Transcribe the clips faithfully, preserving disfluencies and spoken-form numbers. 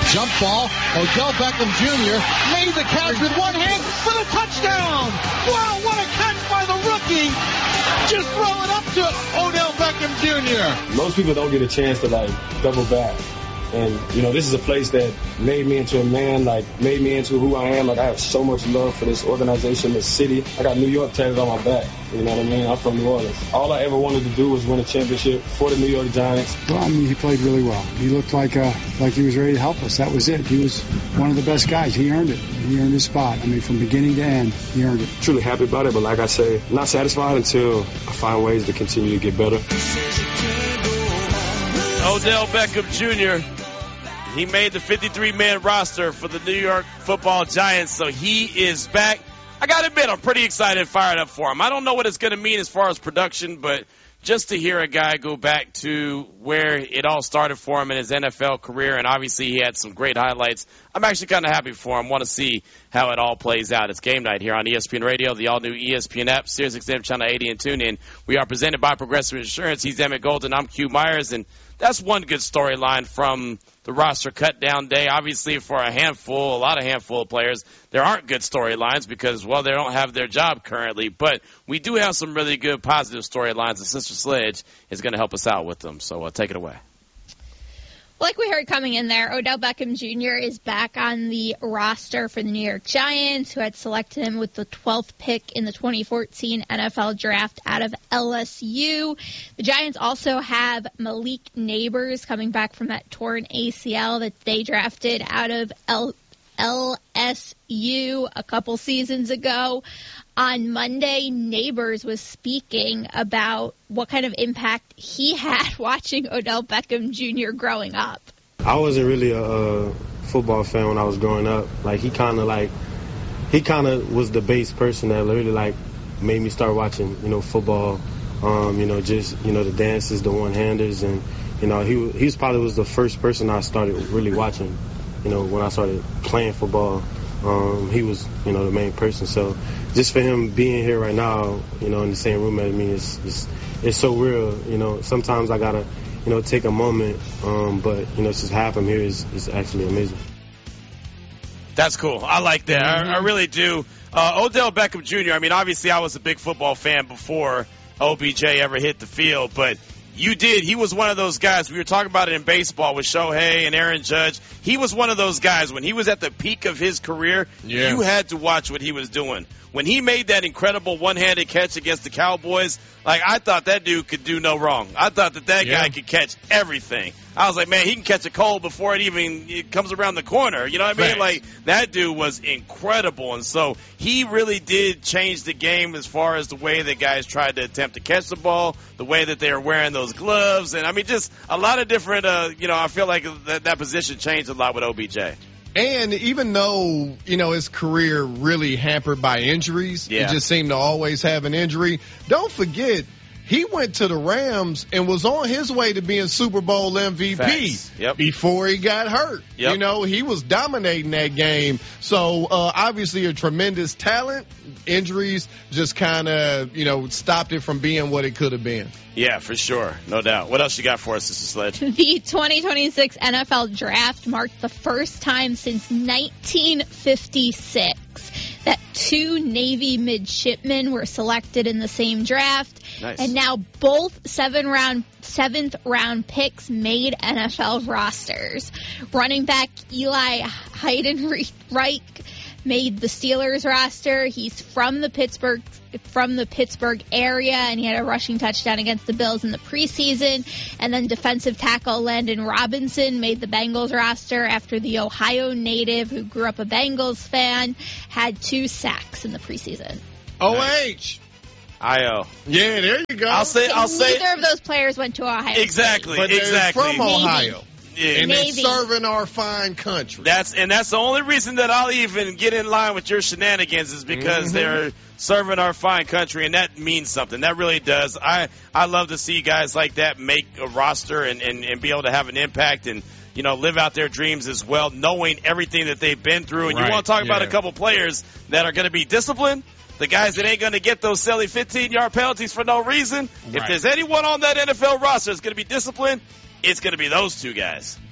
Jump ball. Odell Beckham Junior made the catch with one hand for the touchdown. Wow, what a catch by the rookie. Just throw it up to Odell Beckham Junior Most people don't get a chance to, like, double back. And, you know, this is a place that made me into a man, like, made me into who I am. Like, I have so much love for this organization, this city. I got New York tatted on my back. You know what I mean? I'm from New Orleans. All I ever wanted to do was win a championship for the New York Giants. Well, I mean, he played really well. He looked like uh, like he was ready to help us. That was it. He was one of the best guys. He earned it. He earned his spot. I mean, from beginning to end, he earned it. Truly happy about it, but like I say, not satisfied until I find ways to continue to get better. Odell Beckham Junior He made the fifty-three man roster for the New York Football Giants, so he is back. I got to admit, I'm pretty excited and fired up for him. I don't know what it's going to mean as far as production, but just to hear a guy go back to where it all started for him in his N F L career, and obviously he had some great highlights, I'm actually kind of happy for him. Want to see how it all plays out. It's game night here on E S P N Radio, the all-new E S P N app, Sirius X M Channel eighty, and TuneIn. We are presented by Progressive Insurance. He's Emmett Golden. I'm Q Myers, and that's one good storyline from the roster cut-down day. Obviously, for a handful, a lot of handful of players, there aren't good storylines because, well, they don't have their job currently. But we do have some really good positive storylines, and Sister Sledge is going to help us out with them. So uh, take it away. Like we heard coming in there, Odell Beckham Junior is back on the roster for the New York Giants, who had selected him with the twelfth pick in the twenty fourteen N F L Draft out of L S U. The Giants also have Malik Nabers coming back from that torn A C L that they drafted out of L- LSU a couple seasons ago. On Monday, Nabers was speaking about what kind of impact he had watching Odell Beckham Junior growing up. I wasn't really a uh, football fan when I was growing up. Like, he kind of like, he kind of was the base person that really, like, made me start watching, you know, football. Um, you know, just, you know, the dances, the one-handers. And, you know, he, he was probably was the first person I started really watching, you know, when I started playing football. Um, he was, you know, the main person. So just for him being here right now, you know, in the same room as me, it's, it's, it's so real. You know, sometimes I got to, you know, take a moment. Um, but, you know, just have him here is, is actually amazing. That's cool. I like that. Mm-hmm. I, I really do. Uh, Odell Beckham Junior, I mean, obviously I was a big football fan before O B J ever hit the field, but you did. He was one of those guys. We were talking about it in baseball with Shohei and Aaron Judge. He was one of those guys. When he was at the peak of his career, yeah. you had to watch what he was doing. When he made that incredible one-handed catch against the Cowboys, like, I thought that dude could do no wrong. I thought that that yeah. guy could catch everything. I was like, man, he can catch a cold before it even it comes around the corner. You know what I mean? Right. Like, that dude was incredible. And so he really did change the game as far as the way that guys tried to attempt to catch the ball, the way that they were wearing those gloves. And, I mean, just a lot of different, uh, you know, I feel like that, that position changed a lot with O B J. And even though, you know, his career really hampered by injuries, yeah. he just seemed to always have an injury. Don't forget, he went to the Rams and was on his way to being Super Bowl M V P yep. before he got hurt. Yep. You know, he was dominating that game. So, uh, obviously a tremendous talent. Injuries just kind of, you know, stopped it from being what it could have been. Yeah, for sure. No doubt. What else you got for us, Sister Sledge? The twenty twenty-six N F L Draft marked the first time since nineteen fifty-six that two Navy midshipmen were selected in the same draft. Nice. And now both seven round, seventh round picks made N F L rosters. Running back Eli Heidenreich made the Steelers roster. He's from the Pittsburgh from the Pittsburgh area, and he had a rushing touchdown against the Bills in the preseason. And then defensive tackle Landon Robinson made the Bengals roster after the Ohio native, who grew up a Bengals fan, had two sacks in the preseason. O H. I O. Yeah, there you go. I'll say. I'll Neither say. Neither of those players went to Ohio. Exactly. But exactly. They're from Ohio. Navy. Yeah. And they're Navy. serving our fine country. That's and that's the only reason that I'll even get in line with your shenanigans is because Mm-hmm. they're serving our fine country, and that means something. That really does. I I love to see guys like that make a roster and, and, and be able to have an impact and, you know, live out their dreams as well, knowing everything that they've been through. And Right. you want to talk about Yeah. a couple players that are going to be disciplined, the guys that ain't going to get those silly fifteen-yard penalties for no reason. If Right. there's anyone on that N F L roster that's going to be disciplined, it's going to be those two guys.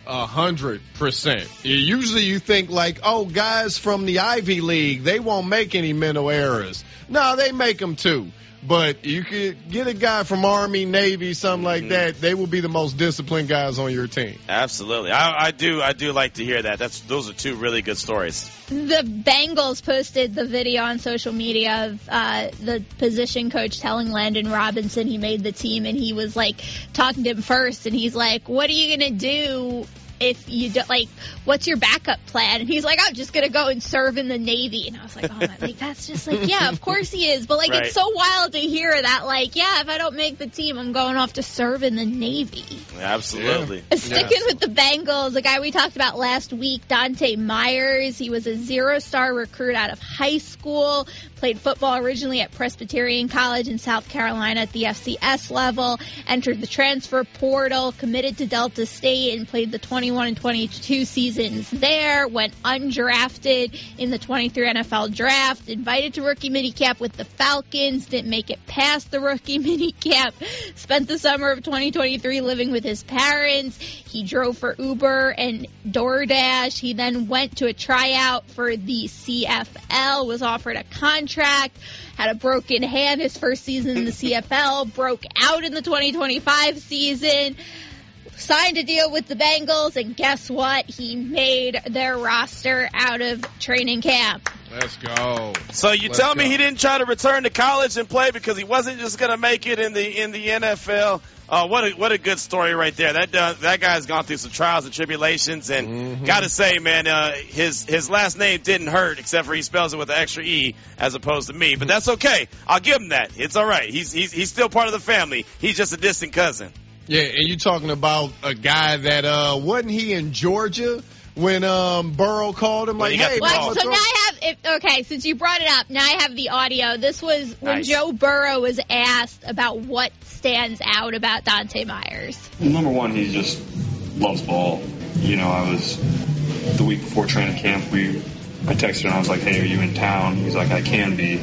A hundred percent. Usually you think like, oh, guys from the Ivy League, they won't make any mental errors. No, they make them too. But you could get a guy from Army, Navy, something like that. They will be the most disciplined guys on your team. Absolutely. I, I do I do like to hear that. That's Those are two really good stories. The Bengals posted the video on social media of uh, the position coach telling Landon Robinson he made the team, and he was, like, talking to him first, and he's like, what are you going to do if you don't, like, what's your backup plan? And he's like, I'm just going to go and serve in the Navy. And I was like, oh, my, like, that's just like, yeah, of course he is. But, like, right. It's so wild to hear that, like, yeah, if I don't make the team, I'm going off to serve in the Navy. Absolutely. Yeah. Sticking yeah. with the Bengals, the guy we talked about last week, Dante Myers, he was a zero-star recruit out of high school, played football originally at Presbyterian College in South Carolina at the F C S level, entered the transfer portal, committed to Delta State, and played the twenty-one and twenty-two seasons there, went undrafted in the twenty-three N F L draft, invited to rookie minicamp with the Falcons, didn't make it past the rookie minicamp, spent the summer of twenty twenty-three living with his parents. He drove for Uber and DoorDash. He then went to a tryout for the C F L, was offered a contract, had a broken hand his first season in the C F L, broke out in the twenty twenty-five season, signed a deal with the Bengals, and guess what? He made their roster out of training camp. Let's go. So you Let's tell go. me he didn't try to return to college and play because he wasn't just going to make it in the in the N F L? Oh, what a what a good story right there. That uh, that guy's gone through some trials and tribulations, and mm-hmm. got to say, man, uh, his his last name didn't hurt, except for he spells it with an extra E as opposed to me. But that's okay. I'll give him that. It's all right. He's he's he's still part of the family. He's just a distant cousin. Yeah, and you're talking about a guy that uh, wasn't he in Georgia when um, Burrow called him like, hey, well, so now I have it, okay, since you brought it up, now I have the audio. This was when nice. Joe Burrow was asked about what stands out about Dante Myers. Number one, he just loves ball. You know, I was the week before training camp, we I texted him, I was like, hey, are you in town? He's like, I can be.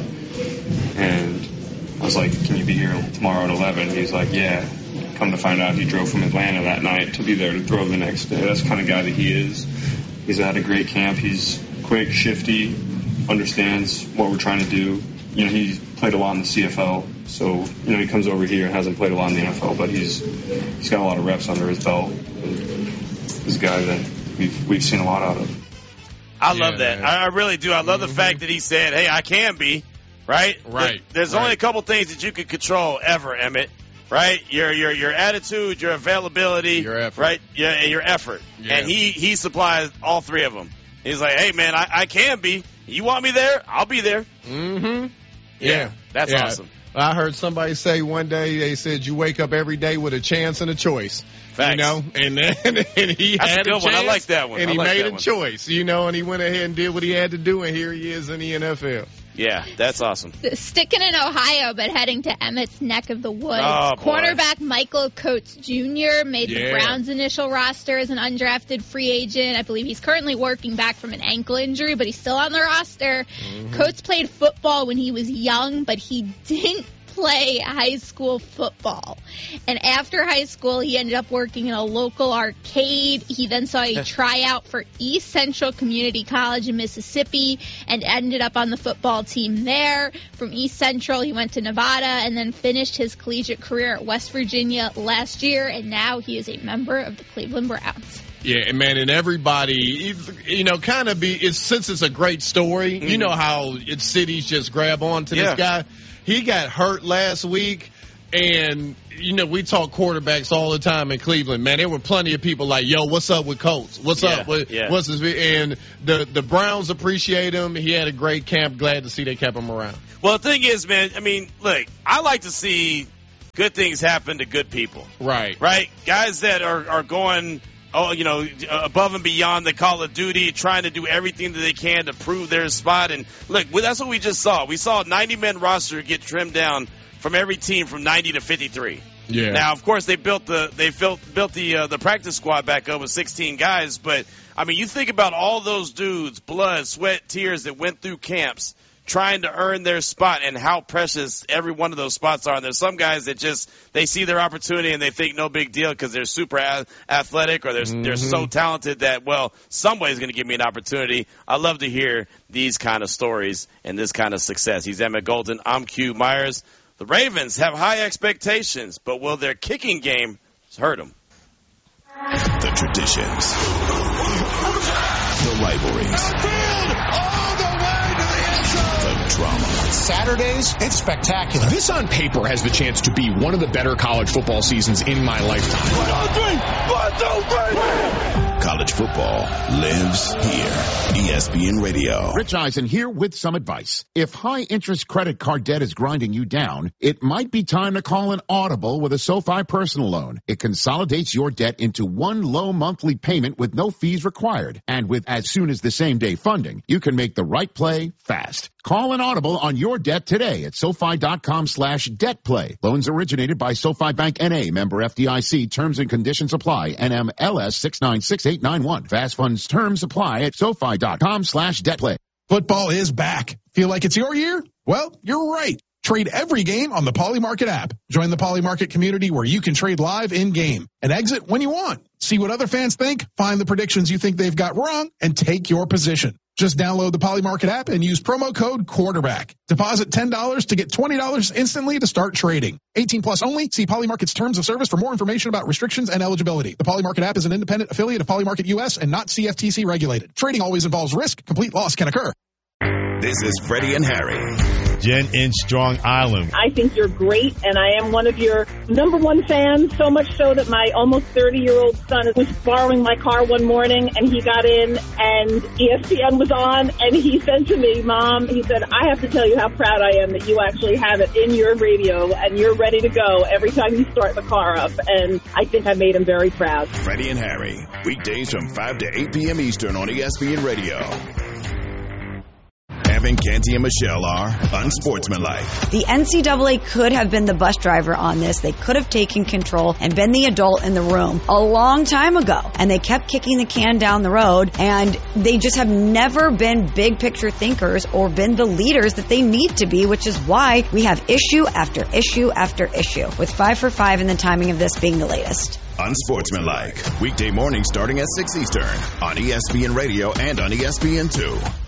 And I was like, can you be here tomorrow at eleven? He's like, yeah. Come to find out, he drove from Atlanta that night to be there to throw the next day. That's the kind of guy that he is. He's had a great camp. He's quick, shifty, understands what we're trying to do. You know, he played a lot in the C F L, so, you know, he comes over here and hasn't played a lot in the N F L, but he's he's got a lot of reps under his belt. And he's a guy that we've, we've seen a lot out of. I yeah, love that. Man. I really do. I love mm-hmm. the fact that he said, hey, I can be, right? Right. There's right. only a couple things that you can control ever, Emmett. Right, your your your attitude, your availability, your effort, right, yeah, and your effort, yeah. and he he supplies all three of them. He's like, hey man, I, I can be. You want me there? I'll be there. Mm-hmm. Yeah, yeah. that's yeah. awesome. I heard somebody say one day, they said you wake up every day with a chance and a choice. Facts. You know, and then and he that's had a good a one. chance, I like that one. and I he like made that a one. choice. You know, and he went ahead and did what he had to do, and here he is in the N F L. Yeah, that's awesome. Sticking in Ohio, but heading to Emmett's neck of the woods. Oh, boy. Cornerback Michael Coates Junior made Yeah. the Browns' initial roster as an undrafted free agent. I believe he's currently working back from an ankle injury, but he's still on the roster. Mm-hmm. Coates played football when he was young, but he didn't play high school football. And after high school, he ended up working in a local arcade. He then saw a tryout for East Central Community College in Mississippi and ended up on the football team there. From East Central, he went to Nevada and then finished his collegiate career at West Virginia last year, and now he is a member of the Cleveland Browns. Yeah, and man, and everybody, you know, kind of be, it's, since it's a great story, mm-hmm. you know how it's cities just grab on to yeah. this guy. He got hurt last week, and, you know, we talk quarterbacks all the time in Cleveland. Man, there were plenty of people like, yo, what's up with Coates? What's yeah, up? With, yeah. What's his, and the, the Browns appreciate him. He had a great camp. Glad to see they kept him around. Well, the thing is, man, I mean, look, I like to see good things happen to good people. Right. Right? Guys that are, are going – oh, you know, above and beyond the Call of Duty, trying to do everything that they can to prove their spot. And look, that's what we just saw. We saw a ninety-man roster get trimmed down from every team from ninety to fifty-three. Yeah. Now, of course, they built the they built built the uh, the practice squad back up with sixteen guys. But I mean, you think about all those dudes, blood, sweat, tears that went through camps trying to earn their spot and how precious every one of those spots are. And there's some guys that just, they see their opportunity and they think no big deal because they're super a- athletic or they're, mm-hmm. they're so talented that, well, somebody's going to give me an opportunity. I love to hear these kind of stories and this kind of success. He's Emmett Golden. I'm Q Myers. The Ravens have high expectations, but will their kicking game hurt them? The traditions, the rivalries, the drama. Saturdays, it's spectacular. This on paper has the chance to be one of the better college football seasons in my lifetime. One, two, three. One, two, three. College football lives here. E S P N Radio. Rich Eisen here with some advice. If high-interest credit card debt is grinding you down, it might be time to call an Audible with a SoFi personal loan. It consolidates your debt into one low monthly payment with no fees required. And with as soon as the same-day funding, you can make the right play fast. Call an Audible on your debt today at SoFi.com slash debt play. Loans originated by SoFi Bank N A, member F D I C. Terms and conditions apply. N M L S six nine six eight nine one. Fast funds terms apply at SoFi.com slash debt play. Football is back. Feel like it's your year? Well, you're right. Trade every game on the Polymarket app. Join the Polymarket community where you can trade live in-game and exit when you want. See what other fans think, find the predictions you think they've got wrong, and take your position. Just download the Polymarket app and use promo code quarterback. Deposit ten dollars to get twenty dollars instantly to start trading. eighteen plus only. See Polymarket's terms of service for more information about restrictions and eligibility. The Polymarket app is an independent affiliate of Polymarket U S and not C F T C regulated. Trading always involves risk. Complete loss can occur. This is Freddie and Harry. Jen in Strong Island. I think you're great, and I am one of your number one fans, so much so that my almost thirty-year-old son was borrowing my car one morning, and he got in, and E S P N was on, and he said to me, Mom, he said, I have to tell you how proud I am that you actually have it in your radio, and you're ready to go every time you start the car up, and I think I made him very proud. Freddie and Harry, weekdays from five to eight p.m. Eastern on E S P N Radio. Evan, Canty, and Michelle are unsportsmanlike. The N C double A could have been the bus driver on this. They could have taken control and been the adult in the room a long time ago. And they kept kicking the can down the road, and they just have never been big picture thinkers or been the leaders that they need to be, which is why we have issue after issue after issue, with five for five and the timing of this being the latest. Unsportsmanlike, weekday mornings starting at six Eastern on E S P N Radio and on E S P N two.